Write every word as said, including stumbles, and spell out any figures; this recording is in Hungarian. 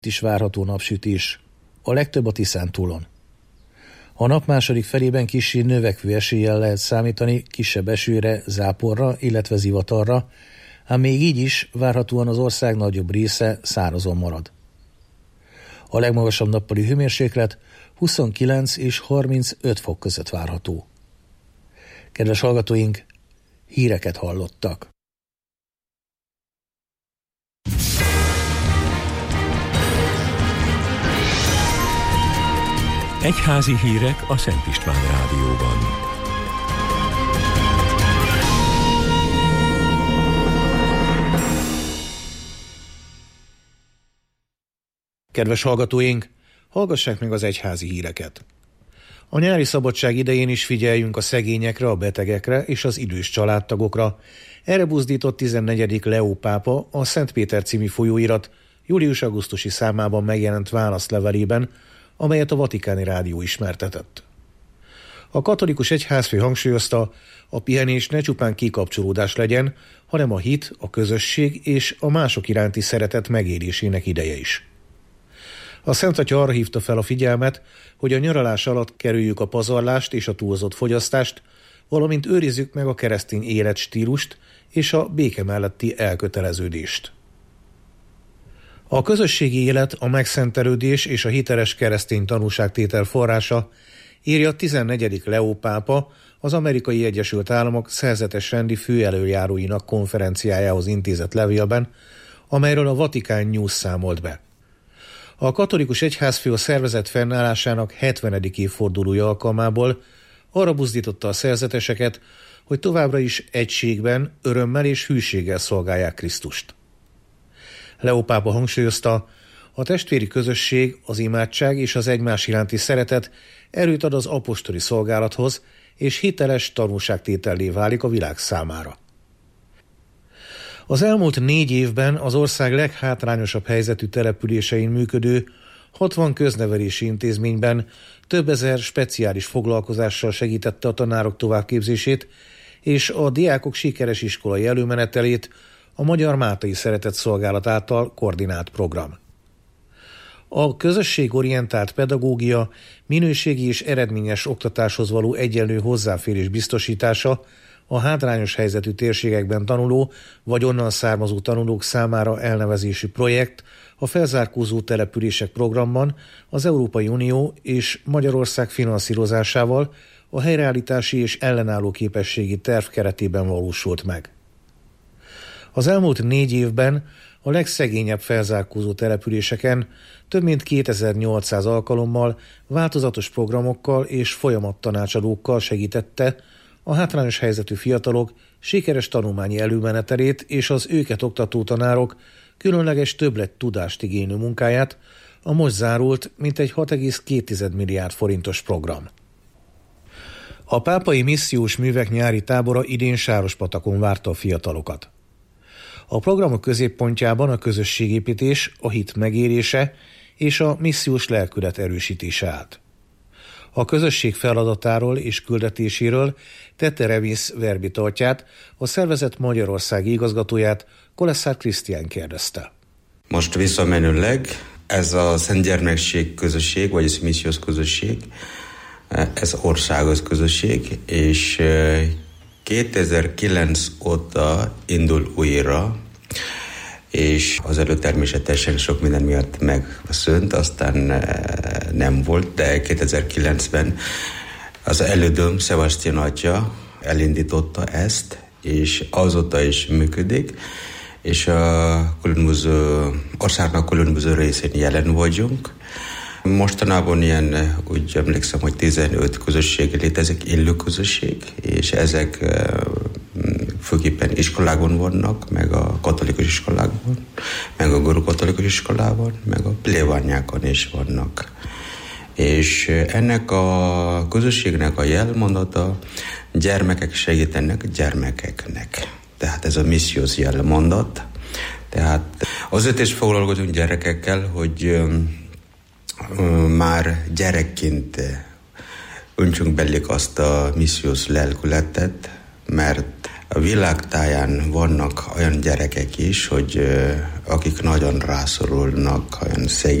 is várható napsütés, a legtöbb a Tiszántúlon. A nap második felében kissé növekvő eséllyel lehet számítani kisebb esőre, záporra, illetve zivatarra, ám még így is várhatóan az ország nagyobb része szárazon marad. A legmagasabb nappali hőmérséklet huszonkilenc és harmincöt fok között várható. Kedves hallgatóink, híreket hallottak. Egyházi hírek a Szent István Rádióban. Kedves hallgatóink, hallgassák meg az egyházi híreket. A nyári szabadság idején is figyeljünk a szegényekre, a betegekre és az idős családtagokra. Erre buzdított tizennegyedik Leó pápa a Szent Péter című folyóirat július-augusztusi számában megjelent válaszlevelében, amelyet a Vatikáni Rádió ismertetett. A katolikus egyházfő hangsúlyozta, a pihenés ne csupán kikapcsolódás legyen, hanem a hit, a közösség és a mások iránti szeretet megélésének ideje is. A Szent Atya arra hívta fel a figyelmet, hogy a nyaralás alatt kerüljük a pazarlást és a túlzott fogyasztást, valamint őrizzük meg a keresztény életstílust és a béke melletti elköteleződést. A közösségi élet, a megszentelődés és a hiteles keresztény tanúságtétel forrása, írja tizennegyedik Leó pápa az Amerikai Egyesült Államok szerzetes rendi főelöljáróinak konferenciájához intézett levélben, amelyről a Vatikán News számolt be. A katolikus egyházfő a szervezet fennállásának hetvenedik évfordulója alkalmából arra buzdította a szerzeteseket, hogy továbbra is egységben, örömmel és hűséggel szolgálják Krisztust. Leó pápa hangsúlyozta, a testvéri közösség, az imádság és az egymás iránti szeretet erőt ad az apostoli szolgálathoz, és hiteles tanúságtétellé válik a világ számára. Az elmúlt négy évben az ország leghátrányosabb helyzetű településein működő hatvan köznevelési intézményben több ezer speciális foglalkozással segítette a tanárok továbbképzését és a diákok sikeres iskolai előmenetelét a Magyar Mátai Szeretett Szolgálat által koordinált program. A közösségorientált pedagógia, minőségi és eredményes oktatáshoz való egyenlő hozzáférés biztosítása a hátrányos helyzetű térségekben tanuló vagy onnan származó tanulók számára elnevezésű projekt a felzárkózó települések programban az Európai Unió és Magyarország finanszírozásával a helyreállítási és ellenálló képességi terv keretében valósult meg. Az elmúlt négy évben a legszegényebb felzárkózó településeken több mint kétezer-nyolcszáz alkalommal változatos programokkal és folyamattanácsadókkal segítette a hátrányos helyzetű fiatalok sikeres tanulmányi előmenetelét és az őket oktató tanárok különleges többlet tudást igénylő munkáját a most zárult mintegy hat egész két milliárd forintos program. A pápai missziós művek nyári tábora idén Sárospatakon várta a fiatalokat. A programok középpontjában a közösségépítés, a hit megélése és a missziós lelkület erősítése állt. A közösség feladatáról és küldetéséről Tete Remis verbitartját, a szervezet magyarországi igazgatóját, Kolesszár Krisztián kérdezte. Most visszamenőleg ez a Szent Gyermekség közösség, vagyis missziós közösség, ez országos közösség, és kétezer-kilenc óta indul újra, és azelőtt természetesen sok minden miatt megszűnt, aztán nem volt, de kétezer-kilencben az elődöm, Sebastian atya elindította ezt, és azóta is működik, és a különböző országnak különböző részén jelen vagyunk. Mostanában ilyen, úgy emlékszem, hogy tizenöt közösség létezik, élő közösség, és ezek főképpen iskolákon vannak, meg a katolikus iskolákban, meg a görög-katolikus iskolában, meg a plébániákon is vannak. És ennek a közösségnek a jelmondata, gyermekek segítenek gyermekeknek. Tehát ez a missziós jelmondat. Tehát azért is foglalkozunk gyerekekkel, hogy már gyerekként öntsünk belük azt a missziós lelkületet, mert a világtáján vannak olyan gyerekek is, hogy akik nagyon rászorulnak, olyan szegény